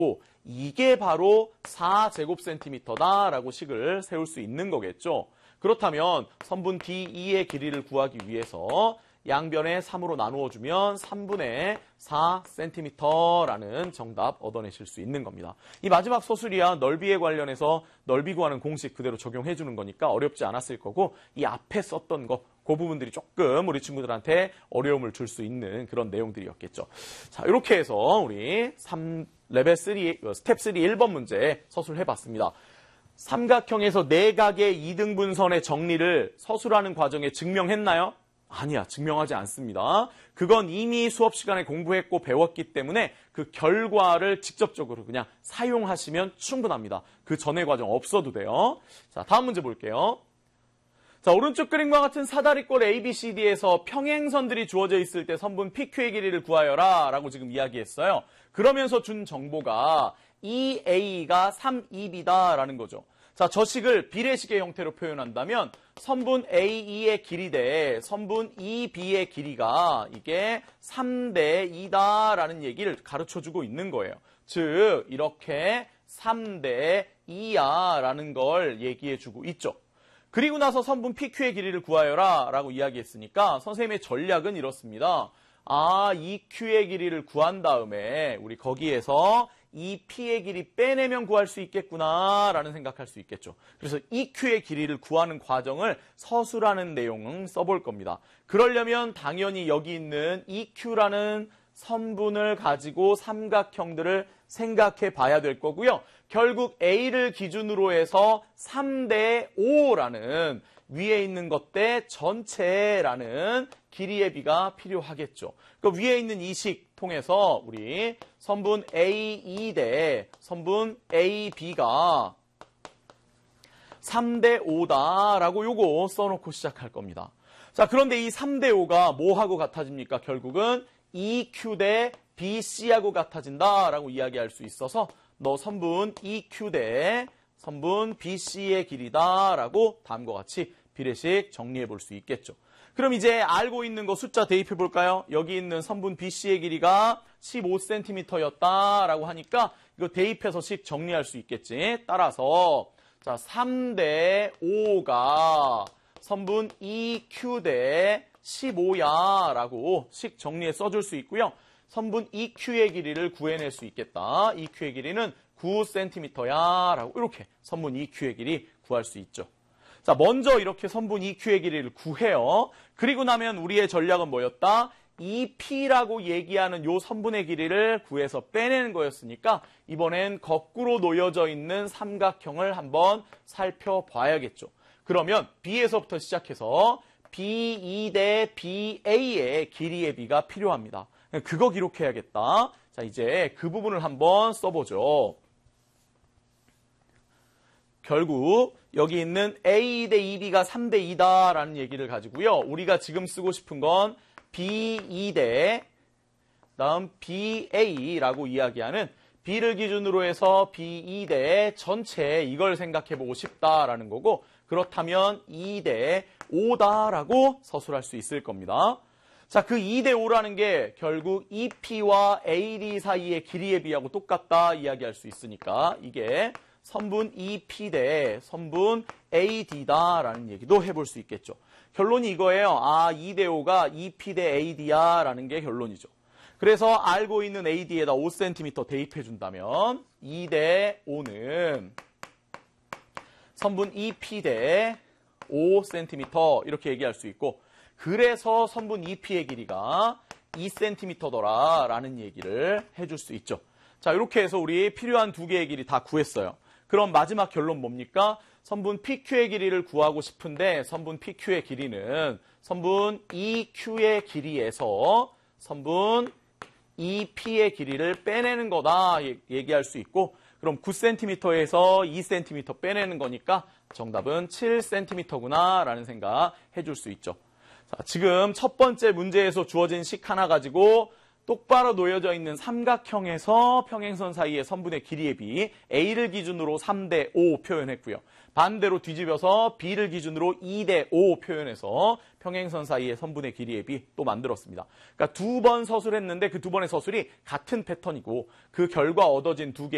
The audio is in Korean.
이게 바로 4제곱센티미터다라고 식을 세울 수 있는 거겠죠. 그렇다면 선분 DE의 길이를 구하기 위해서 양변에 3으로 나누어주면 3분의 4cm라는 정답 얻어내실 수 있는 겁니다. 이 마지막 서술이야 넓이에 관련해서 넓이 구하는 공식 그대로 적용해 주는 거니까 어렵지 않았을 거고 이 앞에 썼던 거 그 부분들이 조금 우리 친구들한테 어려움을 줄 수 있는 그런 내용들이었겠죠. 자, 이렇게 해서 우리 레벨 3, 스텝 3 1번 문제 서술해봤습니다. 삼각형에서 내각의 이등분선의 정리를 서술하는 과정에 증명했나요? 아니야, 증명하지 않습니다. 그건 이미 수업 시간에 공부했고 배웠기 때문에 그 결과를 직접적으로 그냥 사용하시면 충분합니다. 그 전의 과정 없어도 돼요. 자, 다음 문제 볼게요. 자, 오른쪽 그림과 같은 사다리꼴 ABCD에서 평행선들이 주어져 있을 때 선분 PQ의 길이를 구하여라 라고 지금 이야기했어요. 그러면서 준 정보가 2A가 3EB다 라는 거죠. 자, 저 식을 비례식의 형태로 표현한다면 선분 AE의 길이 대 선분 EB의 길이가 이게 3대 2다 라는 얘기를 가르쳐주고 있는 거예요. 즉 이렇게 3대 2야 라는 걸 얘기해주고 있죠. 그리고 나서 선분 PQ의 길이를 구하여라 라고 이야기했으니까 선생님의 전략은 이렇습니다. 이 Q의 길이를 구한 다음에 우리 거기에서 이 P의 길이 빼내면 구할 수 있겠구나 라는 생각할 수 있겠죠. 그래서 이 Q의 길이를 구하는 과정을 서술하는 내용은 써볼 겁니다. 그러려면 당연히 여기 있는 이 Q라는 선분을 가지고 삼각형들을 생각해 봐야 될 거고요. 결국 A를 기준으로 해서 3대 5라는 위에 있는 것 대 전체라는 길이의 비가 필요하겠죠. 그 위에 있는 이 식 통해서 우리 선분 AE 대 선분 AB가 3대 5다라고 요거 써놓고 시작할 겁니다. 자, 그런데 이 3대 5가 뭐하고 같아집니까? 결국은 EQ 대 BC하고 같아진다라고 이야기할 수 있어서 너 선분 EQ 대 선분 BC의 길이다라고 다음과 같이 비례식 정리해 볼 수 있겠죠. 그럼 이제 알고 있는 거 숫자 대입해 볼까요? 여기 있는 선분 BC의 길이가 15cm였다라고 하니까 이거 대입해서 식 정리할 수 있겠지. 따라서 자 3대 5가 선분 EQ 대 15야 라고 식 정리해 써줄 수 있고요. 선분 EQ의 길이를 구해낼 수 있겠다. EQ의 길이는 9cm야 라고 이렇게 선분 EQ의 길이 구할 수 있죠. 자, 먼저 이렇게 선분 EQ의 길이를 구해요. 그리고 나면 우리의 전략은 뭐였다? EP라고 얘기하는 요 선분의 길이를 구해서 빼내는 거였으니까 이번엔 거꾸로 놓여져 있는 삼각형을 한번 살펴봐야겠죠. 그러면 B에서부터 시작해서 BE 대 BA의 길이의 비가 필요합니다. 그거 기록해야겠다. 자, 이제 그 부분을 한번 써보죠. 결국 여기 있는 A 대 EB가 3대 2다라는 얘기를 가지고요. 우리가 지금 쓰고 싶은 건 BE 대 다음 BA라고 이야기하는 B를 기준으로 해서 BE 대 전체 이걸 생각해보고 싶다라는 거고 그렇다면 2대 5다라고 서술할 수 있을 겁니다. 자, 그 2대 5라는 게 결국 EP와 AD 사이의 길이의 비하고 똑같다 이야기할 수 있으니까 이게 선분 EP 대 선분 AD다라는 얘기도 해볼 수 있겠죠. 결론이 이거예요. 2대 5가 EP 대 AD야 라는 게 결론이죠. 그래서 알고 있는 AD에다 5cm 대입해 준다면 2대 5는 선분 EP 대 5cm 이렇게 얘기할 수 있고 그래서 선분 EP의 길이가 2cm더라 라는 얘기를 해줄 수 있죠. 자, 이렇게 해서 우리 필요한 두 개의 길이 다 구했어요. 그럼 마지막 결론 뭡니까? 선분 PQ의 길이를 구하고 싶은데 선분 PQ의 길이는 선분 EQ의 길이에서 선분 EP의 길이를 빼내는 거다 얘기할 수 있고 그럼 9cm에서 2cm 빼내는 거니까 정답은 7cm구나 라는 생각 해줄 수 있죠. 자, 지금 첫 번째 문제에서 주어진 식 하나 가지고 똑바로 놓여져 있는 삼각형에서 평행선 사이의 선분의 길이의 비 A를 기준으로 3대 5 표현했고요. 반대로 뒤집어서 B를 기준으로 2대 5 표현해서 평행선 사이의 선분의 길이의 비 또 만들었습니다. 그러니까 두 번 서술했는데 그 두 번의 서술이 같은 패턴이고 그 결과 얻어진 두 개